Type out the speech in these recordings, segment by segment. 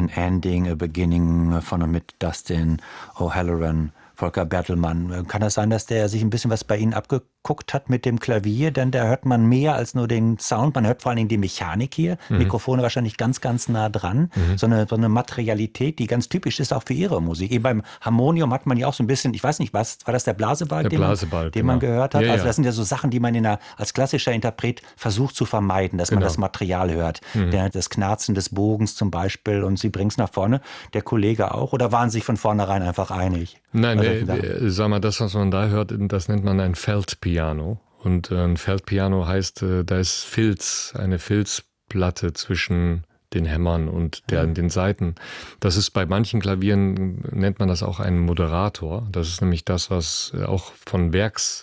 An Ending, A Beginning von und mit Dustin O'Halloran, Volker Bertelmann. Kann das sein, dass der sich ein bisschen was bei Ihnen abgeguckt hat mit dem Klavier? Denn da hört man mehr als nur den Sound. Man hört vor allen Dingen die Mechanik hier. Mikrofone wahrscheinlich ganz, ganz nah dran. So eine Materialität, die ganz typisch ist auch für Ihre Musik. Eben beim Harmonium hat man ja auch so ein bisschen, ich weiß nicht, war das der Blasebalg, den man gehört hat? Ja, also das sind ja so Sachen, die man als klassischer Interpret versucht zu vermeiden, dass man das Material hört. Das Knarzen des Bogens zum Beispiel, und Sie bringen es nach vorne. Der Kollege auch? Oder waren Sie sich von vornherein einfach einig? Nein, sag mal, das, was man da hört, das nennt man ein Feldpiano. Und ein Feldpiano heißt, da ist eine Filzplatte zwischen den Hämmern und den Saiten. Das ist bei manchen Klavieren, nennt man das auch einen Moderator. Das ist nämlich das, was auch von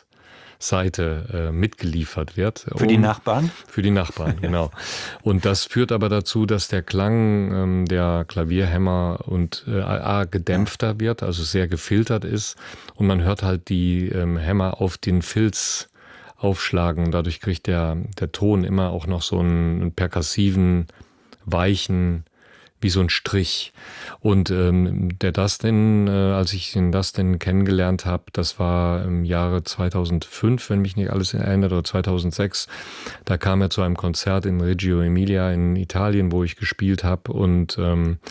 Werksseite mitgeliefert wird. Für die Nachbarn? Für die Nachbarn, genau. Und das führt aber dazu, dass der Klang der Klavierhämmer gedämpfter wird, also sehr gefiltert ist. Und man hört halt die Hämmer auf den Filz aufschlagen. Dadurch kriegt der Ton immer auch noch so einen perkussiven, weichen, wie so ein Strich. Und der Dustin, als ich den Dustin kennengelernt habe, das war im Jahre 2005, wenn mich nicht alles erinnert, oder 2006, da kam er zu einem Konzert in Reggio Emilia in Italien, wo ich gespielt habe, und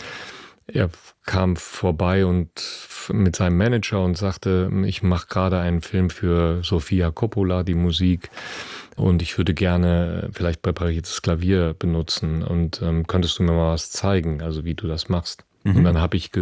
er kam vorbei und mit seinem Manager und sagte, ich mache gerade einen Film für Sofia Coppola, die Musik, und ich würde gerne vielleicht präpariertes Klavier benutzen, und könntest du mir mal was zeigen, also wie du das machst. Und dann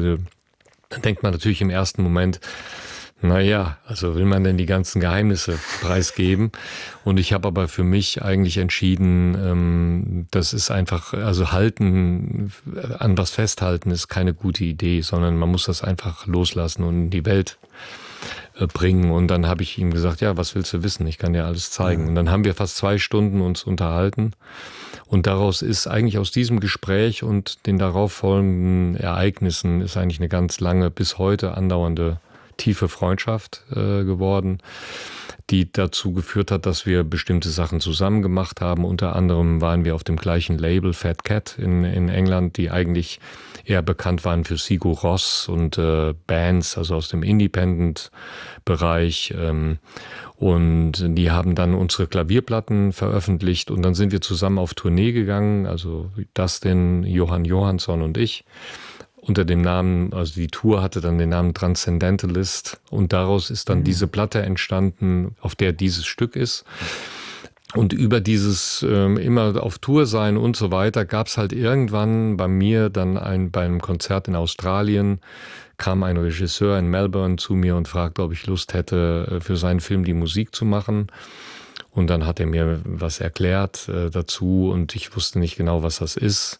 denkt man natürlich im ersten Moment, naja, also will man denn die ganzen Geheimnisse preisgeben? Und ich habe aber für mich eigentlich entschieden, das ist einfach, also an was festhalten ist keine gute Idee, sondern man muss das einfach loslassen und in die Welt bringen. Und dann habe ich ihm gesagt, ja, was willst du wissen? Ich kann dir alles zeigen. Und dann haben wir fast 2 Stunden uns unterhalten. Und daraus ist eigentlich, aus diesem Gespräch und den darauf folgenden Ereignissen, ist eigentlich eine ganz lange, bis heute andauernde tiefe Freundschaft geworden, die dazu geführt hat, dass wir bestimmte Sachen zusammen gemacht haben. Unter anderem waren wir auf dem gleichen Label, Fat Cat in England, die eigentlich eher bekannt waren für Sigur Rós und Bands, also aus dem Independent-Bereich. Und die haben dann unsere Klavierplatten veröffentlicht, und dann sind wir zusammen auf Tournee gegangen, also Dustin, Johann Johansson und ich. Unter dem Namen, also die Tour hatte dann den Namen Transcendentalist, und daraus ist dann diese Platte entstanden, auf der dieses Stück ist. Und über dieses immer auf Tour sein und so weiter gab es halt irgendwann bei mir dann beim Konzert in Australien, kam ein Regisseur in Melbourne zu mir und fragte, ob ich Lust hätte, für seinen Film die Musik zu machen. Und dann hat er mir was erklärt dazu, und ich wusste nicht genau, was das ist,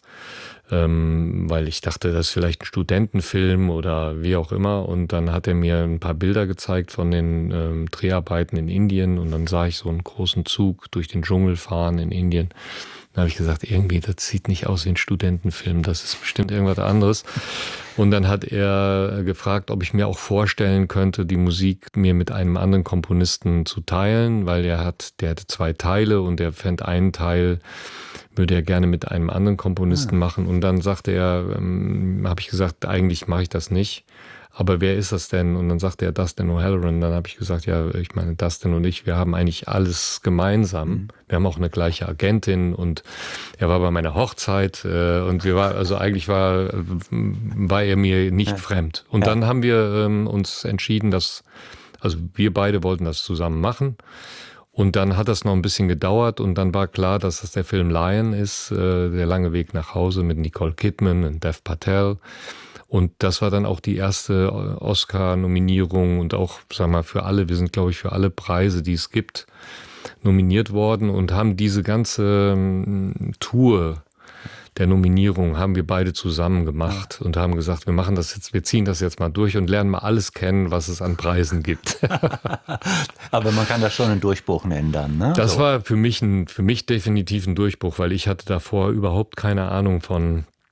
weil ich dachte, das ist vielleicht ein Studentenfilm oder wie auch immer. Und dann hat er mir ein paar Bilder gezeigt von den Dreharbeiten in Indien, und dann sah ich so einen großen Zug durch den Dschungel fahren in Indien. Dann habe ich gesagt, irgendwie, das sieht nicht aus wie ein Studentenfilm, das ist bestimmt irgendwas anderes. Und dann hat er gefragt, ob ich mir auch vorstellen könnte, die Musik mir mit einem anderen Komponisten zu teilen, weil der hatte 2 Teile, und er fände einen Teil, würde er gerne mit einem anderen Komponisten machen. Und dann sagte er, habe ich gesagt, eigentlich mache ich das nicht. Aber wer ist das denn? Und dann sagte er Dustin O'Halloran. Dann habe ich gesagt, ja, ich meine, Dustin und ich, wir haben eigentlich alles gemeinsam. Wir haben auch eine gleiche Agentin, und er war bei meiner Hochzeit, und eigentlich war er mir nicht fremd. Und dann haben wir uns entschieden, also wir beide wollten das zusammen machen. Und dann hat das noch ein bisschen gedauert, und dann war klar, dass das der Film Lion ist, der lange Weg nach Hause mit Nicole Kidman und Dev Patel. Und das war dann auch die erste Oscar-Nominierung, und auch, sag mal, wir sind, glaube ich, für alle Preise, die es gibt, nominiert worden, und haben diese ganze Tour der Nominierung haben wir beide zusammen gemacht und haben gesagt, wir ziehen das jetzt mal durch und lernen mal alles kennen, was es an Preisen gibt. Aber man kann das schon einen Durchbruch nennen dann, ne? Das war für mich definitiv ein Durchbruch, weil ich hatte davor überhaupt keine Ahnung von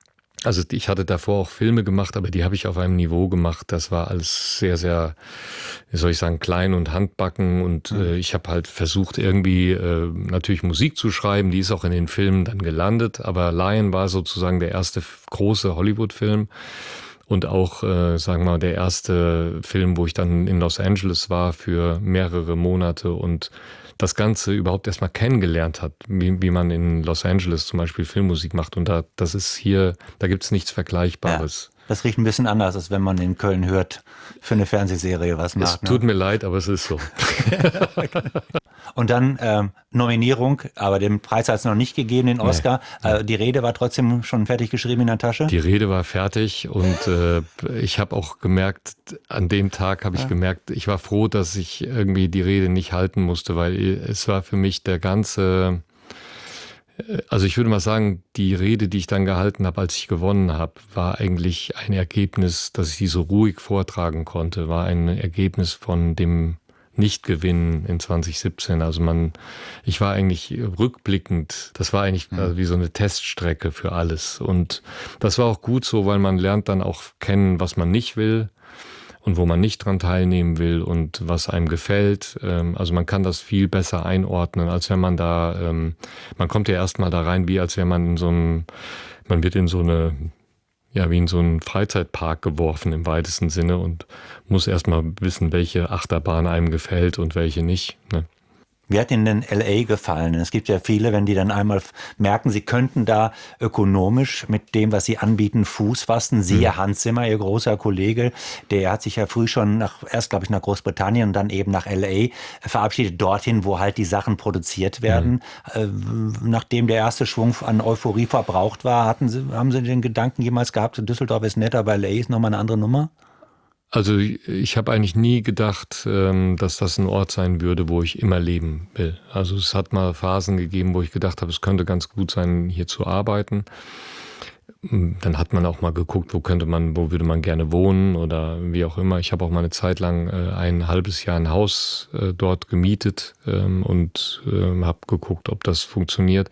Also ich hatte davor auch Filme gemacht, aber die habe ich auf einem Niveau gemacht. Das war alles sehr, sehr, wie soll ich sagen, klein und handbacken. Und ich habe halt versucht, irgendwie natürlich Musik zu schreiben. Die ist auch in den Filmen dann gelandet. Aber Lion war sozusagen der erste große Hollywood-Film. Und auch, sagen wir mal, der erste Film, wo ich dann in Los Angeles war für mehrere Monate und das Ganze überhaupt erstmal kennengelernt hat, wie man in Los Angeles zum Beispiel Filmmusik macht. Und das ist hier, da gibt es nichts Vergleichbares. Ja, das riecht ein bisschen anders, als wenn man in Köln hört, für eine Fernsehserie was macht. Es tut mir leid, aber es ist so. Und dann Nominierung, aber den Preis hat es noch nicht gegeben, den Oscar. Nee. Die Rede war trotzdem schon fertig geschrieben in der Tasche? Die Rede war fertig und ich habe auch gemerkt, an dem Tag habe ich gemerkt, ich war froh, dass ich irgendwie die Rede nicht halten musste, weil es war für mich der ganze, also ich würde mal sagen, die Rede, die ich dann gehalten habe, als ich gewonnen habe, war eigentlich ein Ergebnis, dass ich die so ruhig vortragen konnte, war ein Ergebnis von dem Nicht-Gewinnen in 2017. Also ich war eigentlich rückblickend, das war eigentlich wie so eine Teststrecke für alles. Und das war auch gut so, weil man lernt dann auch kennen, was man nicht will und wo man nicht dran teilnehmen will und was einem gefällt. Also man kann das viel besser einordnen, als wenn man da, man kommt ja erstmal da rein, wie als wäre man man wird in so eine, ja, wie in so einen Freizeitpark geworfen im weitesten Sinne und muss erstmal wissen, welche Achterbahn einem gefällt und welche nicht. Ne? Wie hat Ihnen denn L.A. gefallen? Es gibt ja viele, wenn die dann einmal merken, sie könnten da ökonomisch mit dem, was sie anbieten, Fuß fassen. Siehe Hans Zimmer, Ihr großer Kollege, der hat sich ja früh schon erst glaube ich nach Großbritannien und dann eben nach L.A. verabschiedet, dorthin, wo halt die Sachen produziert werden. Nachdem der erste Schwung an Euphorie verbraucht war, haben Sie den Gedanken jemals gehabt, Düsseldorf ist nett, aber L.A. ist nochmal eine andere Nummer? Also ich habe eigentlich nie gedacht, dass das ein Ort sein würde, wo ich immer leben will. Also es hat mal Phasen gegeben, wo ich gedacht habe, es könnte ganz gut sein, hier zu arbeiten. Dann hat man auch mal geguckt, wo würde man gerne wohnen oder wie auch immer. Ich habe auch mal eine Zeit lang ein halbes Jahr ein Haus dort gemietet und habe geguckt, ob das funktioniert.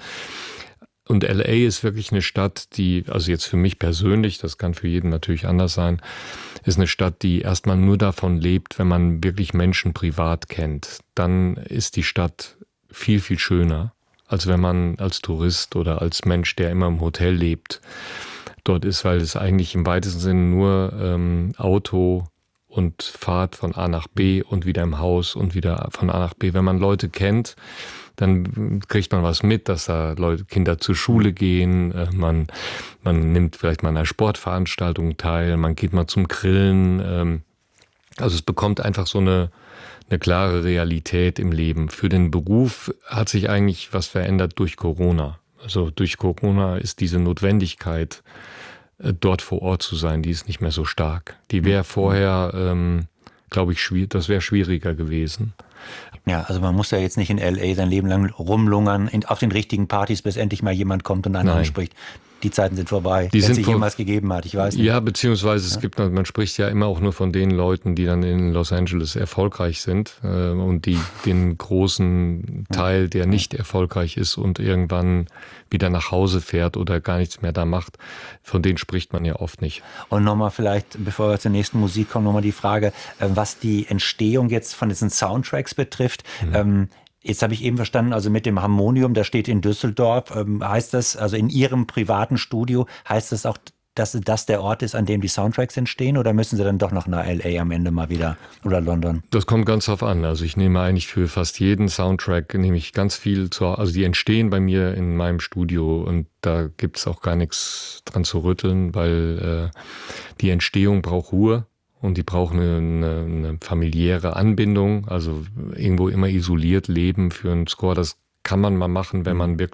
Und L.A. ist wirklich eine Stadt, die, also jetzt für mich persönlich, das kann für jeden natürlich anders sein, ist eine Stadt, die erstmal nur davon lebt, wenn man wirklich Menschen privat kennt. Dann ist die Stadt viel, viel schöner, als wenn man als Tourist oder als Mensch, der immer im Hotel lebt, dort ist, weil es eigentlich im weitesten Sinne nur Auto und Fahrt von A nach B und wieder im Haus und wieder von A nach B. Wenn man Leute kennt, dann kriegt man was mit, dass da Kinder zur Schule gehen, man nimmt vielleicht mal an einer Sportveranstaltung teil, man geht mal zum Grillen. Also es bekommt einfach so eine klare Realität im Leben. Für den Beruf hat sich eigentlich was verändert durch Corona. Also durch Corona ist diese Notwendigkeit, dort vor Ort zu sein, die ist nicht mehr so stark. Die wäre vorher, glaube ich, das wäre schwieriger gewesen. Ja, also man muss ja jetzt nicht in L.A. sein Leben lang rumlungern auf den richtigen Partys, bis endlich mal jemand kommt und einen anspricht. Die Zeiten sind vorbei, wenn es sie jemals gegeben hat, ich weiß nicht. Ja, beziehungsweise es gibt, man spricht ja immer auch nur von den Leuten, die dann in Los Angeles erfolgreich sind und den großen Teil, der nicht erfolgreich ist und irgendwann wieder nach Hause fährt oder gar nichts mehr da macht, von denen spricht man ja oft nicht. Und nochmal vielleicht, bevor wir zur nächsten Musik kommen, nochmal die Frage, was die Entstehung jetzt von diesen Soundtracks betrifft. Jetzt habe ich eben verstanden, also mit dem Harmonium, das steht in Düsseldorf, heißt das, also in Ihrem privaten Studio, heißt das auch, dass das der Ort ist, an dem die Soundtracks entstehen, oder müssen Sie dann doch noch nach L.A. am Ende mal wieder oder London? Das kommt ganz drauf an. Also ich nehme eigentlich für fast jeden Soundtrack nehme ich ganz viel also die entstehen bei mir in meinem Studio und da gibt es auch gar nichts dran zu rütteln, weil die Entstehung braucht Ruhe. Und die brauchen eine familiäre Anbindung, also irgendwo immer isoliert leben für einen Score. Das kann man mal machen, wenn man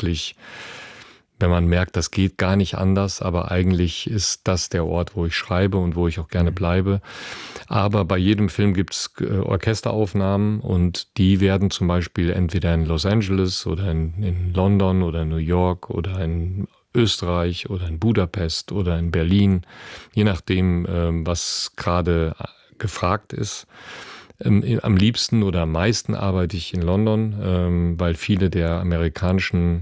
merkt, das geht gar nicht anders. Aber eigentlich ist das der Ort, wo ich schreibe und wo ich auch gerne bleibe. Aber bei jedem Film gibt's Orchesteraufnahmen und die werden zum Beispiel entweder in Los Angeles oder in London oder in New York oder in Österreich oder in Budapest oder in Berlin, je nachdem, was gerade gefragt ist. Am liebsten oder am meisten arbeite ich in London, weil viele der amerikanischen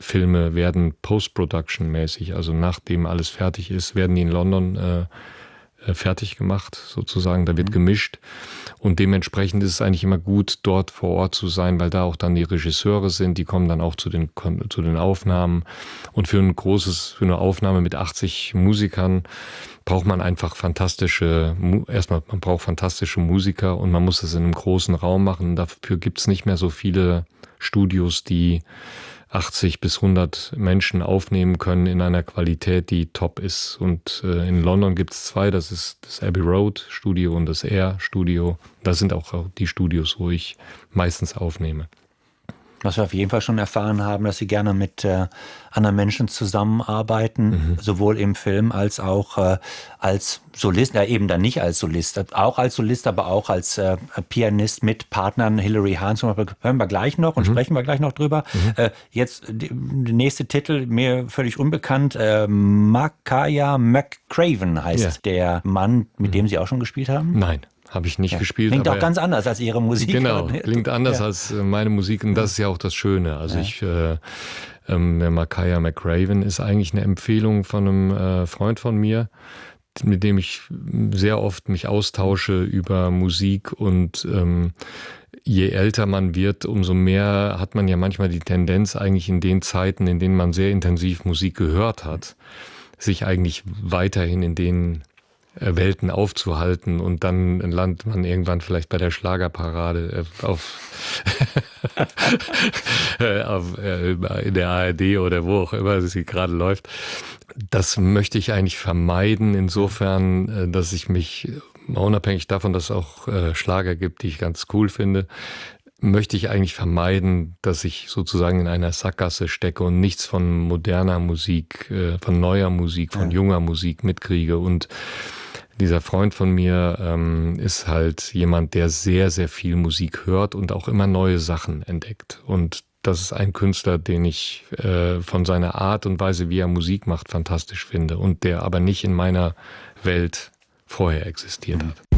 Filme werden Post-Production-mäßig, also nachdem alles fertig ist, werden die in London fertig gemacht, sozusagen. Da wird gemischt. Und dementsprechend ist es eigentlich immer gut, dort vor Ort zu sein, weil da auch dann die Regisseure sind, die kommen dann auch zu den Aufnahmen. Und für eine Aufnahme mit 80 Musikern braucht man einfach man braucht fantastische Musiker und man muss es in einem großen Raum machen. Dafür gibt es nicht mehr so viele Studios, die 80 bis 100 Menschen aufnehmen können in einer Qualität, die top ist. Und in London gibt es 2, das ist das Abbey Road Studio und das Air Studio. Das sind auch die Studios, wo ich meistens aufnehme. Was wir auf jeden Fall schon erfahren haben, dass Sie gerne mit anderen Menschen zusammenarbeiten, sowohl im Film als auch als Solist, eben dann nicht als Solist, auch als Solist, aber auch als Pianist mit Partnern. Hilary Hahn zum Beispiel hören wir gleich noch und sprechen wir gleich noch drüber. Jetzt der nächste Titel, mir völlig unbekannt, Makaya McCraven heißt der Mann, mit dem Sie auch schon gespielt haben? Nein. Habe ich nicht gespielt. Klingt auch ganz anders als Ihre Musik. Genau, klingt anders als meine Musik und das ist ja auch das Schöne. Also der Makaya McCraven ist eigentlich eine Empfehlung von einem Freund von mir, mit dem ich sehr oft mich austausche über Musik und je älter man wird, umso mehr hat man ja manchmal die Tendenz eigentlich in den Zeiten, in denen man sehr intensiv Musik gehört hat, sich eigentlich weiterhin in den Welten aufzuhalten und dann landet man irgendwann vielleicht bei der Schlagerparade in der ARD oder wo auch immer sie gerade läuft. Das möchte ich eigentlich vermeiden, insofern, dass ich mich, unabhängig davon, dass es auch Schlager gibt, die ich ganz cool finde, möchte ich eigentlich vermeiden, dass ich sozusagen in einer Sackgasse stecke und nichts von moderner Musik, von neuer Musik, von junger Musik mitkriege. Und dieser Freund von mir ist halt jemand, der sehr, sehr viel Musik hört und auch immer neue Sachen entdeckt. Und das ist ein Künstler, den ich von seiner Art und Weise, wie er Musik macht, fantastisch finde und der aber nicht in meiner Welt vorher existiert hat.